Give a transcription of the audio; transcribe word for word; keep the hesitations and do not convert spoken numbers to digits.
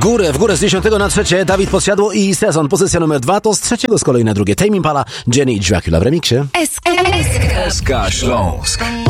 górę, w górę z dziesiątego na trzecie. Dawid Podsiadło i Sezon. Pozycja numer dwa to z trzeciego z kolei na drugie. Tame Impala, Jenny i Dracula w remiksie. S K Śląsk.